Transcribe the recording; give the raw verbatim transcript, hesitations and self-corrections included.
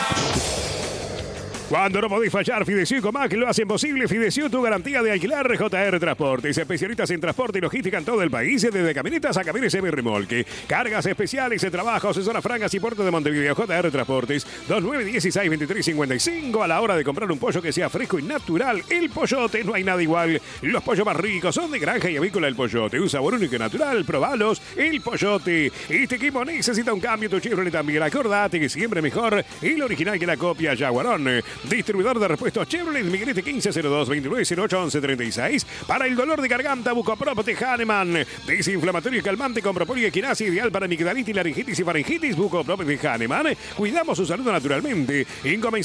Cuando no podéis fallar, Fidecio y Comac lo hacen posible. Fidecio, tu garantía de alquilar. J R Transportes, especialistas en transporte y logística en todo el país, desde camionetas a camiones semi-remolque. Cargas especiales, trabajos en zonas francas y puerto de Montevideo. J R Transportes, dos nueve uno seis, veintitrés cincuenta y cinco. A la hora de comprar un pollo que sea fresco y natural, El Pollote, no hay nada igual. Los pollos más ricos son de granja y avícola El Pollote. Un sabor único y natural, probalos. El Pollote. Este equipo necesita un cambio, tu Chevrolet también. Acordate que siempre mejor el original que la copia. Jaguarón. Distribuidor de repuestos Chevrolet, Migrete quince cero dos, veintinueve cero ocho, once treinta y seis. Para el dolor de garganta, Bucoprop de Hahnemann. Desinflamatorio y calmante con propóleo y equinacia, ideal para amigdalitis, laringitis y faringitis. Bucoprop de Hahnemann. Cuidamos su salud naturalmente. Inconmensurable